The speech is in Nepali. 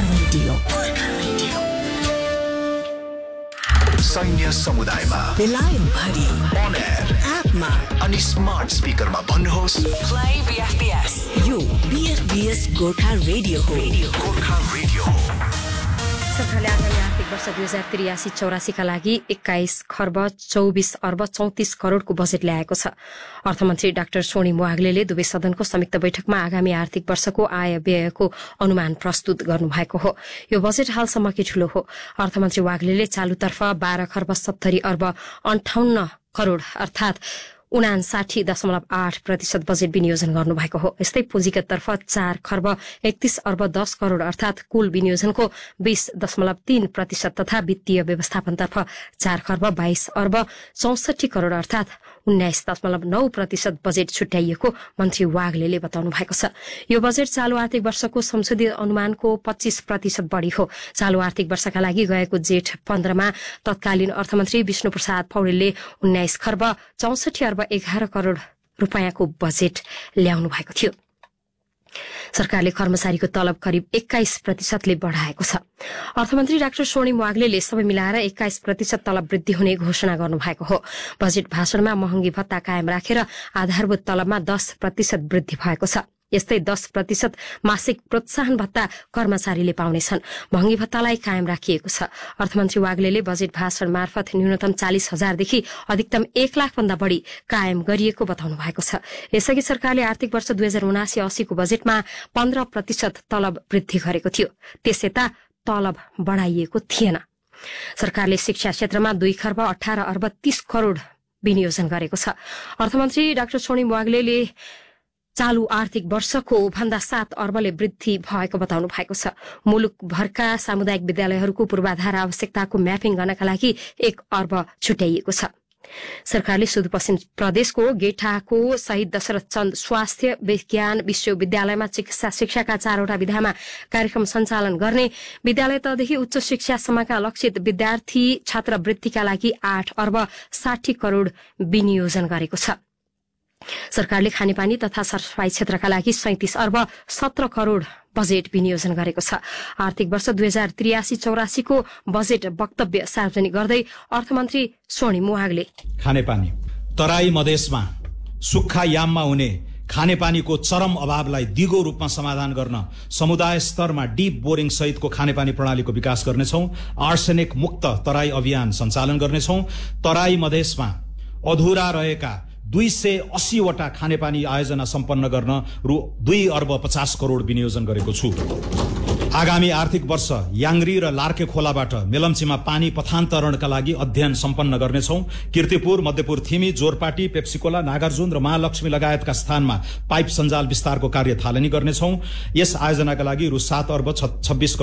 रेडियो सैन्य समुदायमा बेलायत भरि अन एयर एपमा अनि स्मार्ट स्पिकरमा भन्नुहोस् प्ले बीएफबीएस यो बीएफबीएस गोर्खा रेडियो हो गोर्खा रेडियो। सरकारले आगामी आर्थिक वर्ष 2083-84 का लागि 21 खर्ब 24 अर्ब 34 करोड़को बजेट ल्याएको छ। अर्थमन्त्री डाक्टर सोनी मुआग्लेले दुवै सदनको संयुक्त बैठकमा आगामी आर्थिक वर्षको आय व्ययको अनुमान प्रस्तुत गर्नुभएको हो। यो बजेट हालसम्मकै ठूलो हो। अर्थमन्त्री वाग्लेले चालुतर्फ 12 खर्ब 70 अर्ब 58 करोड़ अर्थात 59.8% बजेट विनियोजन गर्नुभएको हो। यस्तै पुँजीगततर्फ 4 खर्ब 31 अर्ब 10 करोड़ अर्थात कुल विनियोजनको 20.3% तथा वित्तीय व्यवस्थापनतर्फ 4 खर्ब 22 अर्ब 64 करोड़ अर्थात 19.9% बजेट छुट्याइएको मन्त्री वाग्लेले बताउनु भएको छ। यो बजेट चालू आर्थिक वर्षको संशोधित अनुमानको 25% बढ़ी हो। चालू आर्थिक वर्षका लागि गएको जेठ 15 मा तत्कालीन अर्थमन्त्री विष्णुप्रसाद पौडेलले 19 खर्ब 64 अर्ब 11 करोड़ रूपैयाँको बजेट ल्याउनु भएको थियो। सरकारले कर्मचारीको तलब करिब 21% बढ़ाएको छ। अर्थमन्त्री डाक्टर सोनी मुआग्लेले सबै मिलाएर 21% तलब वृद्धि हुने घोषणा गर्नुभएको हो। बजेट भाषणमा महँगी भत्ता कायम राखेर आधारभूत तलबमा 10% वृद्धि भएको छ। यस्तै 10% मासिक प्रोत्साहन भत्ता कर्मचारीले पाउनेछन्। महँगी भत्तालाई कायम राखिएको छ। अर्थमन्त्री वाग्लेले बजेट भाषण मार्फत न्यूनतम 40,000 देखि अधिकतम 1 लाख भन्दा बढ़ी कायम गरिएको बताउनु भएको छ। यसअघि सरकारले आर्थिक वर्ष 2079-80 को बजेटमा 15% तलब वृद्धि गरेको थियो। त्यसयता तलब बढ़ाइएको थिएन। सरकारले शिक्षा क्षेत्रमा 2 खर्ब 18 अर्ब 30 करोड़ विनियोजन गरेको छ। अर्थमन्त्री डाक्टर सोनी मुआग्लेले चालू आर्थिक वर्षको भन्दा 7 अर्बले वृद्धि भएको बताउनु भएको छ। मुलुकभरका सामुदायिक विद्यालयहरूको पूर्वाधार आवश्यकताको म्यापिङ गर्नका लागि 1 अर्ब छुट्याइएको छ। सरकारले सुदूरपश्चिम प्रदेशको गेठाको शहीद दशरथ चन्द स्वास्थ्य विज्ञान विश्वविद्यालयमा चिकित्सा शिक्षाका 4वटा विधामा कार्यक्रम सञ्चालन गर्ने, विद्यालय तहदेखि उच्च शिक्षासम्मका लक्षित विद्यार्थी छात्रवृत्तिका लागि 8 अर्ब 60 करोड़ विनियोजन गरेको छ। सरकारले खानेपानी तथा सरसफाई क्षेत्रका लागि 37 अर्ब 17 करोड़ बजेट विनियोजन गरेको छ। आर्थिक वर्ष 2083-84 को बजेट वक्तव्य सार्वजनिक गर्दै अर्थमन्त्री सोनी मुआग्ले खानेपानी तराई मधेसमा सुक्खा याममा हुने खानेपानीको चरम अभावलाई दिगो रूपमा समाधान गर्न समुदाय स्तरमा डीप बोरिङ सहितको खानेपानी प्रणालीको विकास गर्नेछौं। आर्सेनिक मुक्त तराई अभियान सञ्चालन गर्नेछौं। तराई मधेसमा अधुरा रहेका 280 वटा खानेपानी आयोजना सम्पन्न गर्न रु 2 अर्ब 50 करोड़ विनियोजन गरेको छु। आगामी आर्थिक वर्ष याङ्ग्री र लार्के खोलाबाट मेलम्चीमा पानी पथान्तरणका लागि अध्ययन सम्पन्न गर्नेछौं। कीर्तिपुर, मध्यपुर थिमी, जोरपाटी, पेप्सिकोला, नागार्जुन र महालक्ष्मी लगायतका स्थानमा पाइप सञ्जाल विस्तारको कार्य थालनी गर्नेछौं। यस आयोजनाका लागि रु 7 अर्ब 26